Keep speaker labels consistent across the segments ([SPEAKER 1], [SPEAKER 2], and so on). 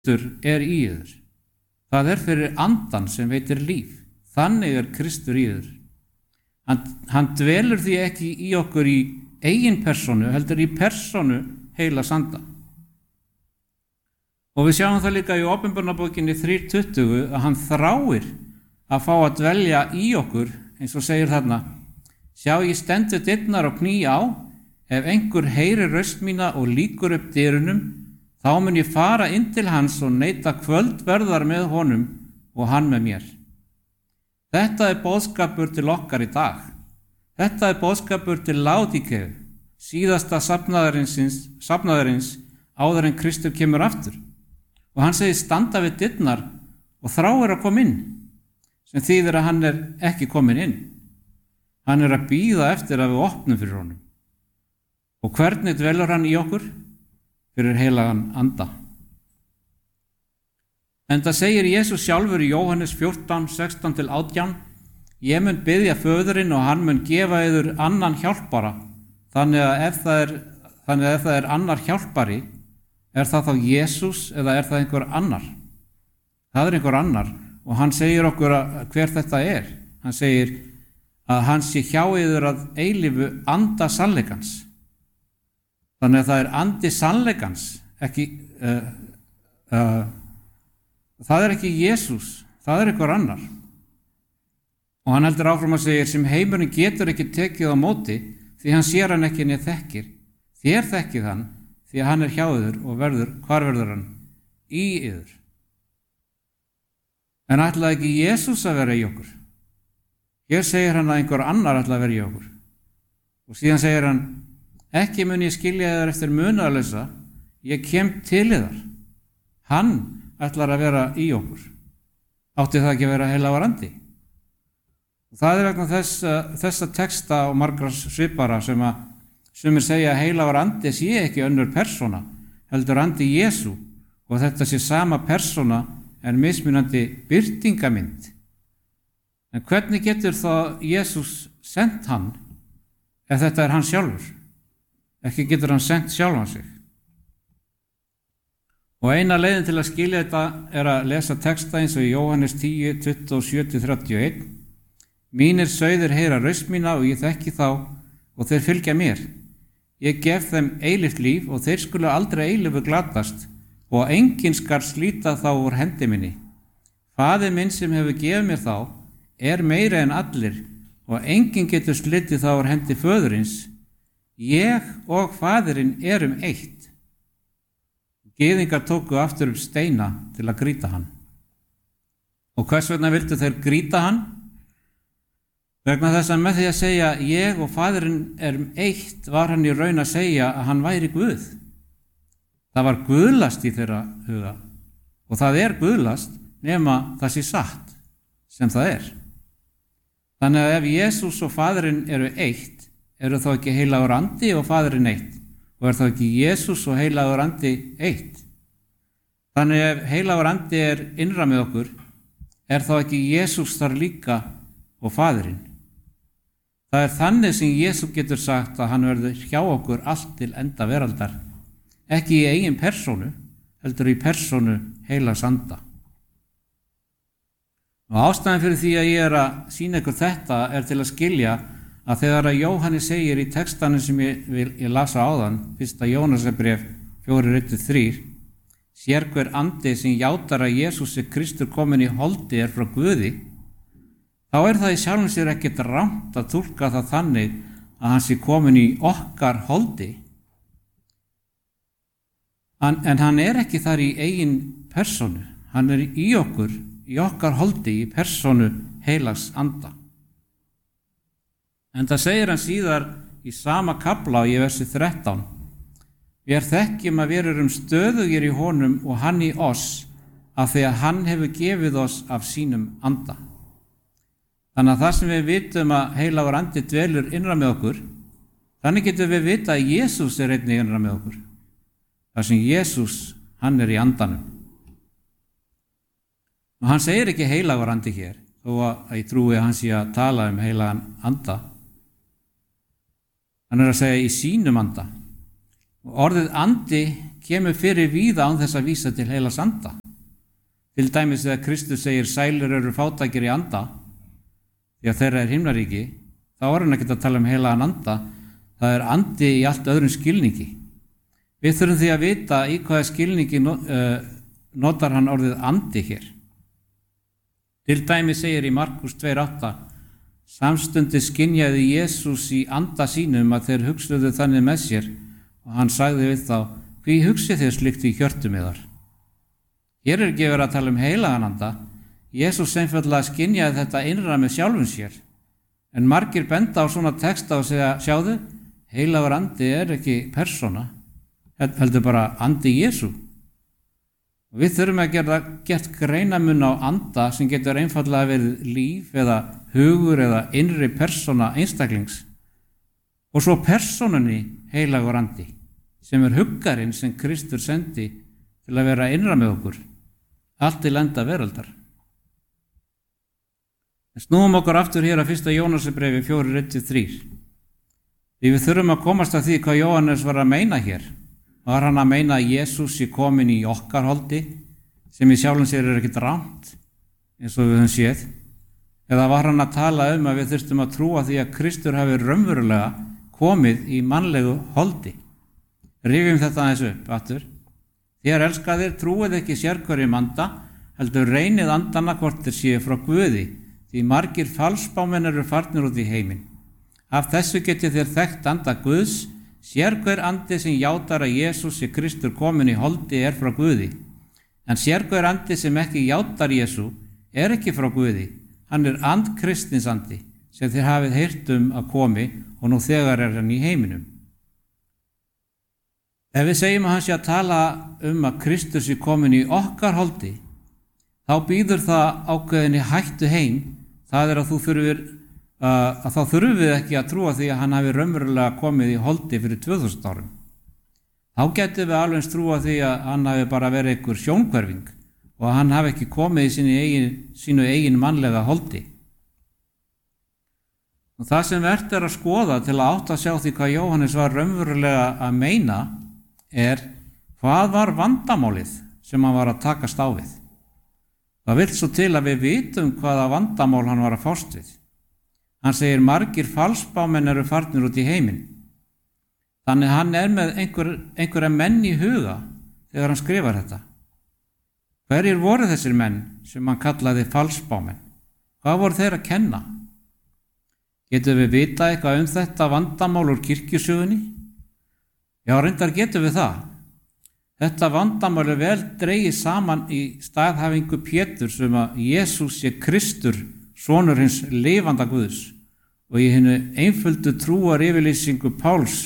[SPEAKER 1] er í yður. Það er fyrir andan sem veitir líf. Þannig er Kristur í yður. Hann dvelur því ekki í okkur í eigin persónu, heldur í persónu heilags anda. Og við sjáum það líka í Opinberunarbókinni 3:20 að hann þráir að fá að dvelja í okkur, eins og segir þarna: sjá, ég stendur dyrnar og kný á, ef einhver heyrir röst mína og lýkur upp dyrunum, þá mun ég fara inn til hans og neita kvöldverðar með honum og hann með mér. Þetta er boðskapur til okkar í dag. Þetta er boðskapur til Laodíkeu, síðasta safnaðarins áður en Kristur kemur aftur. Og hann segir standa við dyrnar og þráir að koma inn, sem þýðir að hann er ekki komin inn. Hann er að bíða eftir að við opnum fyrir honum. Og hvernig dvelur hann í okkur? Fyrir heilagan anda. Enda segir Jesús sjálfur í Jóhannes 14:16-18: ég mun biðja föðurinn og hann mun gefa yður annan hjálpara, þannig að ef það er annar hjálpari, er það þá Jesús eða er það einhver annar? Það er einhver annar, og hann segir okkur hver þetta er. Hann segir að hann sé hjá yður að eilífu anda sannleikans. Þannig að það er andi sannleikans, það er ekki Jesús, það er einhver annar. Og hann heldur áfram að segja: sem heimurinn getur ekki tekið á móti, því hann sér hann ekki né þekkir. Þér þekkið hann, því að hann er hjá yður og hvar verður hann? Í yður. En ætlaði ekki Jesús að vera í okkur? Hér segir hann að einhver annar ætlaði að vera í okkur. Og síðan segir hann: ekki mun ég skilja yður eftir munaðarlausa, ég kem til yðar. Hann ætlar að vera í okkur. Átti það ekki að vera heilagur andi? Og það er vegna þessa texta og margra svipara sem sumir segja að heilagur andi sé ekki önnur persóna, heldur andi Jesú, og þetta sé sama persóna en mismunandi birtingamynd. En hvernig getur þá Jesús sent hann ef þetta er hann sjálfur? Ekki getur hann sent sjálfan sig. Og eina leiðin til að skilja þetta er að lesa texta eins og í Jóhannes 10:27-31. Mínir sauðir heyra raust mína og ég þekki þá og þeir fylgja mér. Ég gef þeim eilíft líf og þeir skulu aldrei eilífu glatast og enginn skal slíta þá úr hendi minni. Faðir minn sem hefur gefið mér þá er meira en allir og enginn getur slitið þá úr hendi föðurins. Ég og faðirinn erum eitt. Gyðingar tóku aftur upp steina til að grýta hann. Og hvers vegna vildu þeir grýta hann? Vegna þess að með því að segja ég og faðirinn erum eitt var hann í raun að segja að hann væri Guð. Það var guðlast í þeirra huga. Og það er guðlast nema það sé satt sem það er. Þannig að ef Jesús og faðirinn eru eitt, eru þá ekki heilagur andi og faðirinn eitt? Og er þá ekki Jesús og heilagur andi eitt? Þannig ef heilagur andi er innra með okkur, er þá ekki Jesús þar líka og faðirinn? Það er þannig sem Jesús getur sagt að hann verður hjá okkur allt til enda veraldar. Ekki í eigin persónu, heldur í persónu heilags anda. Og ástæðan fyrir því að ég er að sýna ykkur þetta er til að skilja að þegar að Jóhannes segir í textanum sem ég lasa áðan, 1. Jónasarbréf 4:1-3, sér hver andi sem játar að Jesús er Kristur komin í holdi er frá Guði, þá er það í sjálfum sér ekkert rangt að túlka það þannig að hann sé komin í okkar holdi. En hann er ekki þar í eigin persónu, hann er í okkur, í okkar holdi, í persónu heilags anda. En það segir hann síðar í sama kafla í versi 13: við þekkjum að við erum stöðugir í honum og hann í oss, af því að hann hefur gefið oss af sínum anda. Þannig að það sem við vitum að heilagur andi dvelur innra með okkur, þannig getum við vita að Jesús er einnig innra með okkur. Það sem Jesús, hann er í andanum. Og hann segir ekki heilagur andi hér, þó að ég trúi að hann sé að tala um heilagan anda. Hann er að segja í sínum anda. Og orðið andi kemur fyrir víða án þess að vísa til heilags anda. Til dæmis þegar Kristus segir sælir eru fátækir í anda, því að þeirra himnaríki, þá hann ekki að tala heilagan anda, það andi í allt öðrum skilningi. Við þurfum því að vita í hvaða skilningi notar hann orðið andi hér. Til dæmis segir í Markus 2:8, samstundis skynjaði Jesús í anda sínum að þeir hugsuðu þannig með sér og hann sagði við þá, hví hugsið þér slíkt í hjörtum yðar? Hér ekki verið að tala heilagan anda, Jesús einfaldlega skynjaði þetta innra með sjálfum sér, en margir benda á svona texta og segja, sjáðu, heilagur andi ekki persóna, heldur bara andi Jesú. Og við þurfum að gert greinamun á anda sem getur einfaldlega verið líf eða hugur eða innri persóna einstaklings. Og svo persónunni heilagur andi, sem huggarinn sem Kristur sendi til að vera innra með okkur, allt til enda veraldar. Snúum okkur aftur hér að 1. Jónasarbrefi 4:1-3. Því við þurfum að komast að því hvað Jóhannes var að meina hér. Var hann að meina að Jesús sé komin í okkar holdi, sem í sjálfum sér ekkert rangt, eins og við höfum séð, eða var hann að tala að við þurftum að trúa því að Kristur hafi raunverulega komið í mannlegu holdi. Rifjum þetta aðeins upp aftur. Þér elskaðir, trúið ekki sérhverjum anda, heldur reynið andana hvort þeir séu frá Guði, því margir falsbámenn eru farnir út í heiminn. Af þessu getið þér þekkt anda Guðs, sérhver andi sem játar að Jesús sé Kristur komin í holdi frá Guði. En sérhver andi sem ekki játar Jesú ekki frá Guði. Hann and kristins andi sem þér hafið heyrt að komi og nú þegar hann í heiminum. Ef við segjum að hann sé að tala að Kristus sé komin í okkar holdi, þá býður það ákveðinni hættu heim, það að þá þurfum við ekki að trúa því að hann hafi raunverulega komið í holdi fyrir 2000 árum. Þá getum við alveg trúa því að hann hafi bara verið einhver sjónhverfing og að hann hafi ekki komið í sínu eigin mannlega holdi. Og það sem vert að skoða til að átta að sjá því hvað Jóhannes var raunverulega að meina hvað var vandamálið sem hann var að takast á við. Það vill svo til að við vitum hvaða vandamál hann var að fást við. Hann segir margir falsbámenn eru farnir út í heiminn. Þannig hann með einhverja menn í huga þegar hann skrifar þetta. Hverjir voru þessir menn sem hann kallaði falsbámenn? Hvað voru þeir að kenna? Getum við vita eitthvað þetta vandamál úr kirkjusögunni? Já, reyndar getum við það. Þetta vandamál vel dregið saman í staðhæfingu Péturs að Jesús sé Kristur, sonur hins lifanda Guðs, og í hinni einföldu trúar yfirlýsingu Páls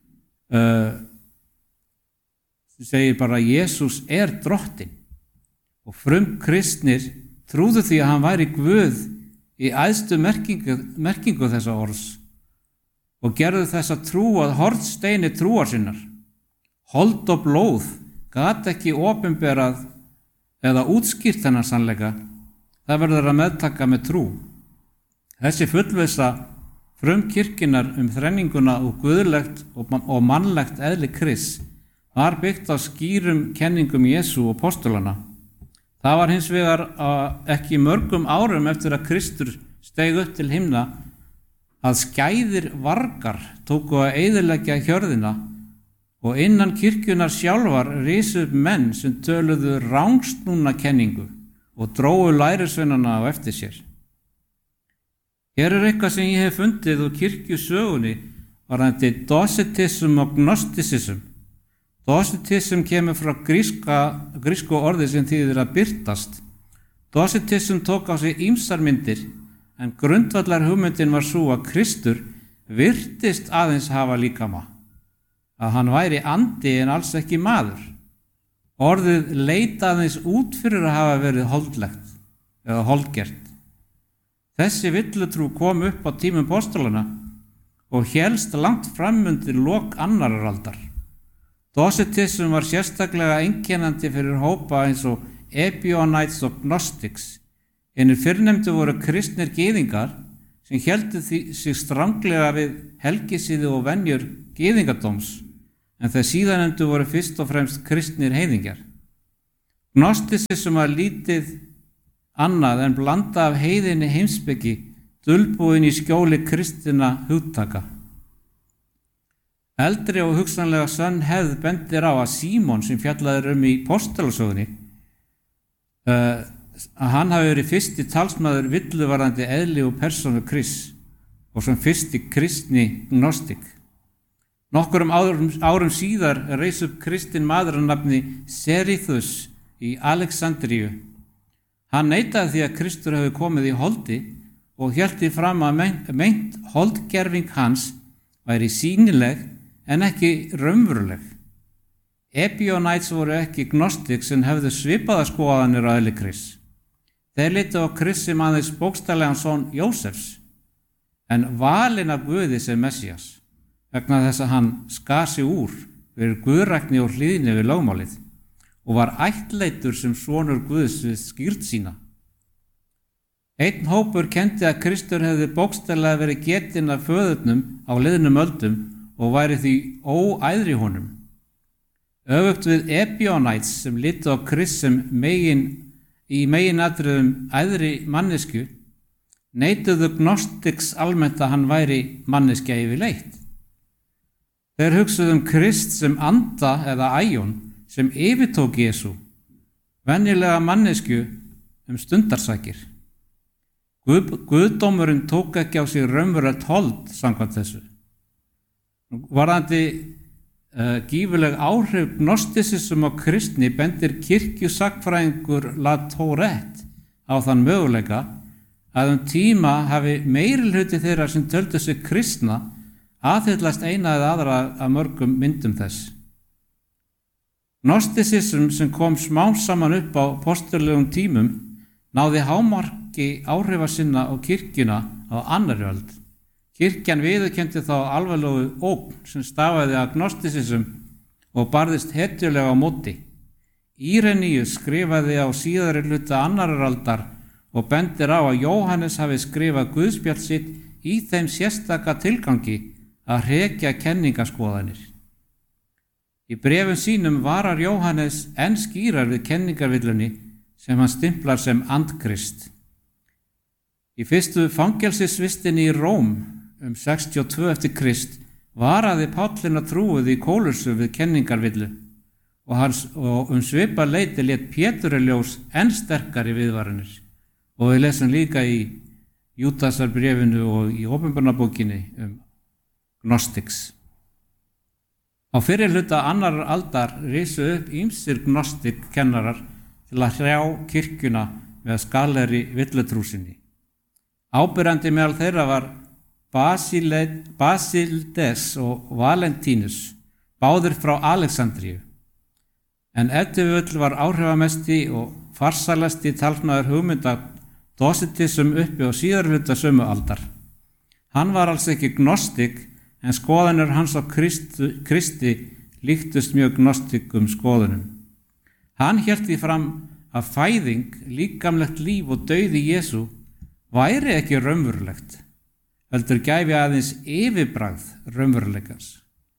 [SPEAKER 1] segir bara að Jesús drottinn, og kristnir trúðu því að hann væri Guð í æðstu merkingu þessa orðs og gerðu þessa trú að hornsteini trúar sinnar. Hold og blóð gat ekki opinberað eða útskýrt þennan sannleika. Það verður að meðtaka með trú. Þessi fullvissa frumkirkjunnar þrenninguna og guðlegt og mannlegt eðli Krists var byggt á skýrum kenningum Jesú og apostolana. Það var hins vegar ekki mörgum árum eftir að Kristur steig upp til himna að skæðir vargar tóku að eyðileggja hjörðina og innan kirkjunnar sjálfar risu upp menn sem töluðu rangsnúna kenningu og dróu lærisveinana á eftir sér. Hér eitthvað sem ég hef fundið úr kirkjusögunni varðandi docetism og gnosticism. Docetism kemur frá grísku orði sem þýðir að birtast. Docetism tók á sig ýmsar myndir, en grundvallar hugmyndin var sú að Kristur virtist aðeins hafa líkama, að hann væri andi en alls ekki maður. Orðið leit aðeins út fyrir að hafa verið holdlegt eða holdgert. Þessi villutrú kom upp á tímum apostolana og hélst langt fram undir lok annarar aldar. Docetism var sérstaklega einkennandi fyrir hópa eins og Ebionites og Gnostics. Hinir fyrrnefndu voru kristnir gyðingar sem héldu sig stranglega við helgisíðu og venjur gyðingadóms, en þeir síðarnefndu voru fyrst og fremst kristnir heiðingjar. Gnostisism var lítið annað en blanda af heiðinni heimspeki dulbúin í skjóli kristinna hugtaka. Eldri og hugsanlega sönn hefð bendir á að Símon sem fjallaður í postulasögunni að hann hafi verið fyrsti talsmaður villuvarðandi eðli og persónu Krists og sem fyrsti kristni gnostik. Nokkurum árum síðar reis upp kristinn maður að nafni Serithus í Alexandríu. Hann neitaði því að Kristur hefði komið í holdi og hélt því fram að meint holdgerving hans væri sýnileg en ekki raunveruleg. Ebionites voru ekki gnostik sem hefðu svipaða skoðanir á eðli Krists. Þeir litu á Krist sem aðeins bókstaflegan son Jósefs, en valinn af Guði sem Messías, vegna þess að hann skar sig úr fyrir guðrækni og hlýðni við lögmálið og var ættleiddur sem sonur Guðs við skírn sína. Einn hópur kenndi að Kristur hefði bókstaflega verið getinn af föðurnum á liðnum öldum og væri því óæðri honum. Öfugt við Ebionites sem litu á Krist sem í meginatriðum æðri mannesku, neituðu gnostiks almennt að hann væri manneskja yfirleitt. Þeir hugsuðu Krist sem anda eða æjón sem yfirtók Jesú, venjulega mannesku stundarsakir. Guðdómurinn tók ekki á sig raunverulegt hold samkvæmt þessu. Varðandi gífurleg áhrif gnostisism á kristni bendir kirkjusagfræðingur Latourette á þann möguleika að tíma hafi meirihluti þeirra sem töldu sig kristna aðhyllast eina eða aðra af mörgum myndum þess. Gnostisism sem kom smám saman upp á postulegum tímum náði hámarki áhrifa sinna á kirkjuna á annarri öld. Kirkjan viðurkenndi þá alvarlegu ógn sem stafaði af gnostisism og barðist hetjulega á móti. Íreníus skrifaði á síðari hluta annarar aldar og bendir á að Jóhannes hafi skrifað guðspjall sitt í þeim sérstaka tilgangi að hrekja kenningaskoðanir. Í bréfum sínum varar Jóhannes enn skýrar við kenningarvillunni sem hann stimplar sem andkrist. Í fyrstu fangelsisvistinni í Róm 62 eftir Krist varaði Pállinn að trúið í Kólossu við kenningarvillu og svipað leyti lét Pétur í ljós enn sterkari viðvaranir og við lesum líka í Júdasarbréfinu og í Opinberunarbókinni Gnostics. Á fyrri hluta annarar aldar risu upp ýmsir gnostikkennarar til að hrjá kirkjuna með skalegri villutrúsinni. Ábyrjandi meðal þeirra var Basílides og Valentínus, báðir frá Alexandríu. En ef til vill var áhrifamesti og farsælasti talsmaður hugmynda Docetism uppi á síðari hluta sömu aldar. Hann var alls ekki gnostik, en skoðanir hans á Kristi líktust mjög gnostikum skoðunum. Hann hélt því fram að fæðing, líkamlegt líf og dauði Jesú væri ekki raunverulegt, heldur gæfi aðeins yfirbragð raunveruleikans.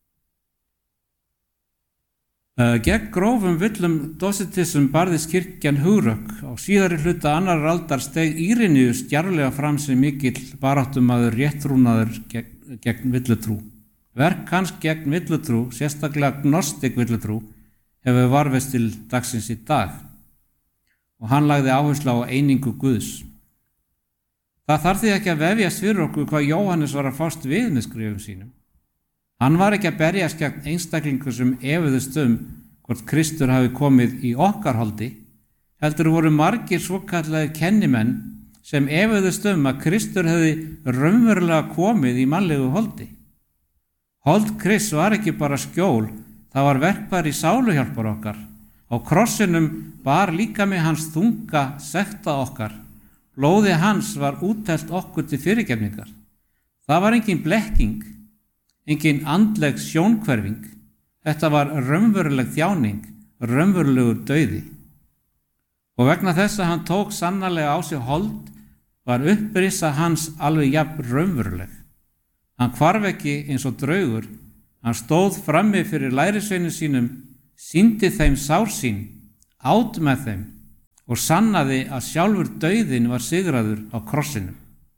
[SPEAKER 1] Gegn grófum villum Docetism barðist kirkjan hugrökk. Á síðari hluta annarar aldar steig Íreníus djarflega fram sem mikill baráttumaður réttrúnaður gegn villutrú. Verk hans gegn villutrú, sérstaklega gnostik villutrú, hefur varðveist til dagsins í dag og hann lagði áherslu á einingu Guðs. Það þarf því ekki að vefjast fyrir okkur hvað Jóhannes var að fást við með skrifum sínum. Hann var ekki að berjast gegn einstaklingu sem efuðust hvort Kristur hafi komið í okkar holdi, heldur voru margir svokallaðir kennimenn sem efuðust að Kristur hefði raunverulega komið í mannlegu holdi. Hold Krists var ekki bara skjól, það var verkfæri sáluhjálpar okkar. Á krossinum bar líkami hans þunga sekta okkar. Blóði hans var úttelt okkur til fyrirgefningar. Það var engin blekking, engin andleg sjónkverfing. Þetta var raunveruleg þjáning, raunverulegur dauði. Og vegna þess að hann tók sannarlega á sig hold, var upprisa hans alveg jafn raunveruleg. Hann hvarf ekki eins og draugur, Hann stóð frammi fyrir lærisveinum sínum, sýndi þeim sár sín, át með þeim og sannaði að sjálfur dauðinn var sigraður á krossinum.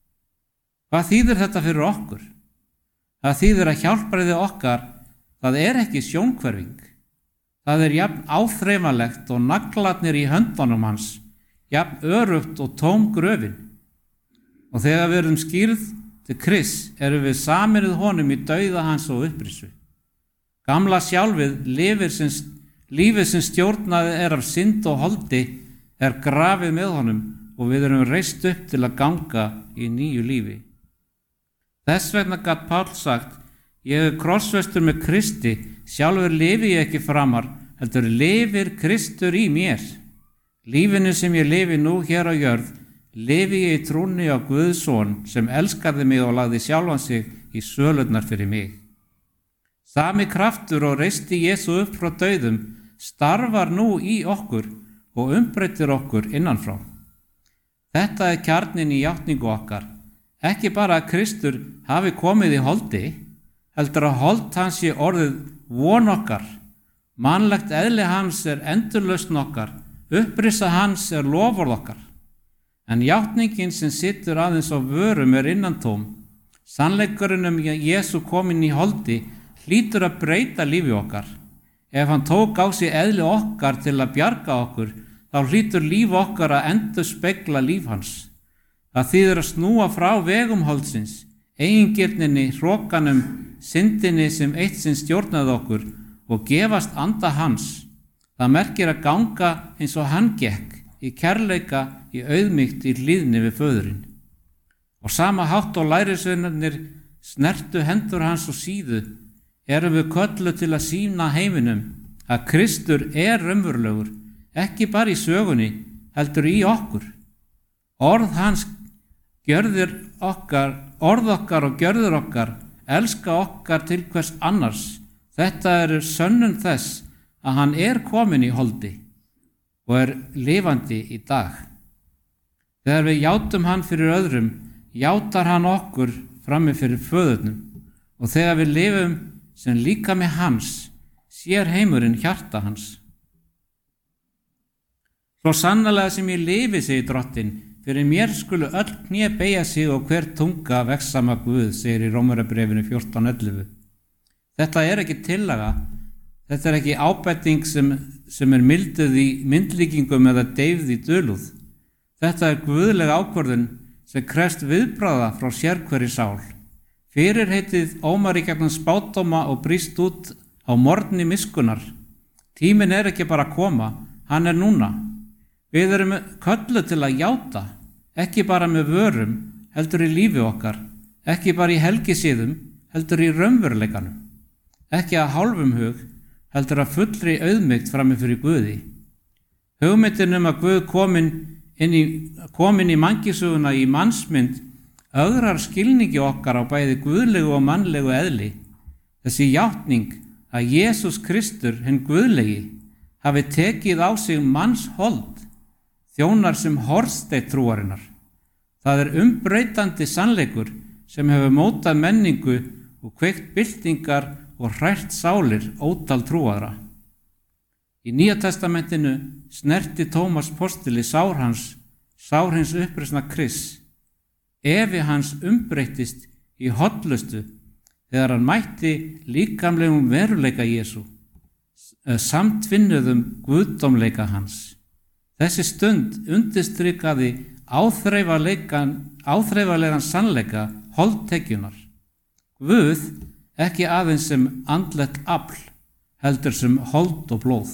[SPEAKER 1] Hvað þýðir þetta fyrir okkur? Það þýðir að hjálpræði okkar, það er ekki sjónhverfing. Það er jafn áþreifanlegt og naglarnir í höndunum hans, jafn örugt og tóm gröfin. Og þegar við erum skírð til Krists, erum við saminuð honum í dauða hans og upprísu. Gamla sjálfið, lífið sem stjórnaði er af synd og holdi, er grafið með honum og við erum reist upp til að ganga í nýju lífi. Þess vegna gat Páll sagt, ég er krossfestur með Kristi, sjálfur lifi ég ekki framar, heldur lifir Kristur í mér. Lífinu sem ég lifi nú hér á jörð, lifi ég í trúnni á Guðs son sem elskaði mig og lagði sjálfan sig í sölurnar fyrir mig. Sami kraftur og reisti Jesú upp frá dauðum starfar nú í okkur og umbreytir okkur innanfrá. Þetta er kjarninn í játningu okkar. Ekki bara að Kristur hafi komið í holdi, heldur að hold hans sé orðið von okkar. Mannlegt eðli hans er endurlausn okkar, upprisa hans er loforð okkar. En játningin sem situr aðeins á vörum er innantóm. Sannleikurinn Jesú kominn í holdi hlýtur að breyta lífi okkar. Ef hann tók á sig eðli okkar til að bjarga okkur, þá hlýtur líf okkar að endurspegla líf hans. Það þýðir að snúa frá vegum holdsins, eigingirninni, hrokanum, syndinni sem eitt sinn stjórnaði okkur og gefast anda hans. Það merkir að ganga eins og hann gekk, í kærleika, í auðmýkt, í hlýðni við föðurinn. Og sama hátt og lærisveinarnir snertu hendur hans og síðu, erum við kölluð til að sýna heiminum að Kristur er raunverulegur, ekki bara í sögunni, heldur í okkur. Orð hans, orð okkar og gjörðir okkar, elska okkar til hvers annars. Þetta er sönnun þess að hann er kominn í holdi og er lifandi í dag. Þegar við játum hann fyrir öðrum, játar hann okkur frammi fyrir föðurnum, og þegar við lifum sem líkami hans, sér heimurinn hjarta hans. Svo sannarlega sem ég lifi, segir Drottinn, fyrir mér skulu öll kné beygja sig og hver tunga vegsama Guð, segir í Rómverjabréfinu 14:11. Þetta er ekki tillaga, þetta er ekki ábending sem er milduð í myndlíkingum eða deyfð í dulúð. Þetta er guðleg ákvörðun sem krefst viðbragða frá sérhverri sál. Fyrirheitið ómar í gegnum spádóma og brýst út á morgni miskunnar. Tíminn er ekki bara að koma, hann er núna. Við erum kölluð til að játa, ekki bara með vörum, heldur í lífi okkar, ekki bara í helgisíðum, heldur í raunveruleikanum. Ekki að hálfum hug, heldur að fullri auðmýkt frammi fyrir Guði. Hugmyndin að Guð komin í mannkynssöguna í mannsmynd ögrar skilningi okkar á bæði guðlegu og mannlegu eðli. Þessi játning að Jesús Kristur, hinn guðlegi, hafi tekið á sig manns hold, þjónar sem hornsteinn trúarinnar. Það er umbreytandi sannleikur sem hefur mótað menningu og kveikt byltingar og hrært sálir ótal trúaðra. Í Nýja testamentinu snerti Tómas postuli sár hins upprisna Krists. Efi hans umbreyttist í hollustu þegar hann mætti líkamlegum veruleika Jesú, samtvinnuðum guðdómleika hans. Þessi stund undirstrikaði áþreifanlegan sannleika holdtekjunar. Guð ekki aðeins sem andlegt afl, heldur sem hold og blóð.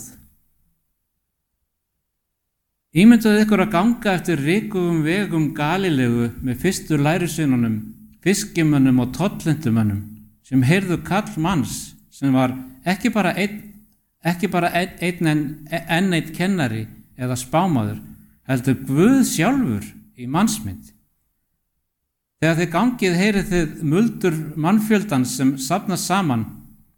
[SPEAKER 1] Ímynduðu ykkur að ganga eftir ríkugum vegum Galilegu með fyrstu lærisveinunum, fiskimönnum og tollindumönnum sem heyrðu kall manns sem var ekki bara einn kennari eða spámaður, heldur Guð sjálfur í mannsmynd. Þegar þið gangið heyrið þið muldur mannfjöldans sem safnast saman,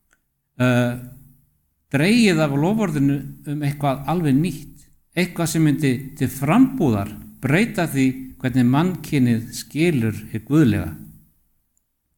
[SPEAKER 1] dregið af loforðinu eitthvað alveg nýtt. Eitthvað sem myndi til frambúðar breyta því hvernig mannkynið skilur hið guðlega.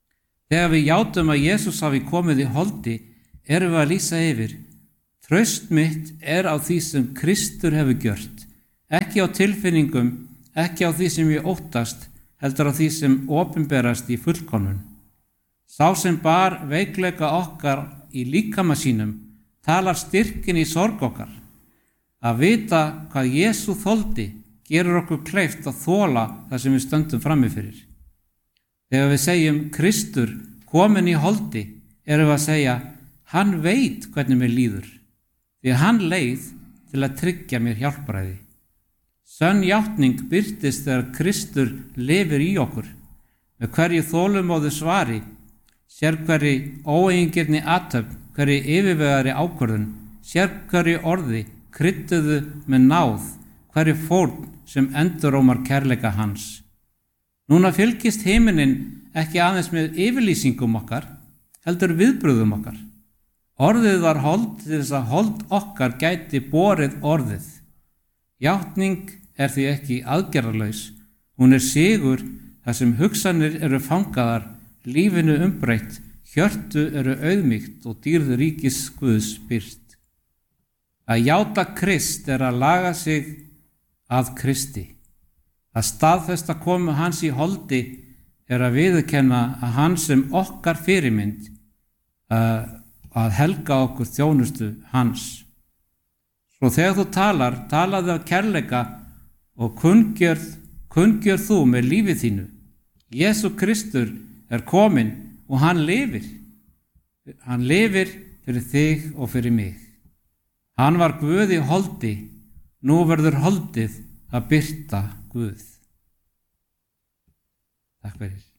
[SPEAKER 1] Þegar við játum að Jesús hafi komið í holdi, erum við að lýsa yfir: traust mitt er á því sem Kristur hefur gjört, ekki á tilfinningum, ekki á því sem ég óttast, heldur á því sem opinberast í fullkomnun. Sá sem bar veikleika okkar í líkama sínum talar styrkin í sorg okkar. Að vita hvað Jesú þoldi gerur okkur kleift að þola það sem við stöndum frammi fyrir. Þegar við segjum Kristur kominn í holdi, erum við að segja: hann veit hvernig mér líður, því hann leið til að tryggja mér hjálpræði. Sönn játning birtist þegar Kristur lifir í okkur. Með hverju þolinmóðu svari, sérhverri óeigingirni athöfn, hverri yfirvegari ákvörðun, sérhverju orði krydduðu með náð, hverju fórn sem endurómar kærleika hans. Núna fylgist himinin ekki aðeins með yfirlýsingum okkar, heldur viðbrögðum okkar. Orðið var hold til þess að hold okkar gæti borið orðið. Játning er því ekki aðgerðarlaus, hún er sigur þar sem hugsanir eru fangaðar, lífinu umbreytt, hjörtu eru auðmýkt og dýrð ríkis Guðs birt. Að játa Krist er að laga sig að Kristi. Að staðfesta komu hans í holdi er að viðurkenna að hann sem okkar fyrirmynd, að helga okkur þjónustu hans. Svo þegar þú talaðu af kærleika og kunngjörð þú með lífið þínu: Jesú Kristur er kominn og hann lifir. Hann lifir fyrir þig og fyrir mig. Hann var Guð í holdi, nú verður holdið að birta Guð. Takk fyrir.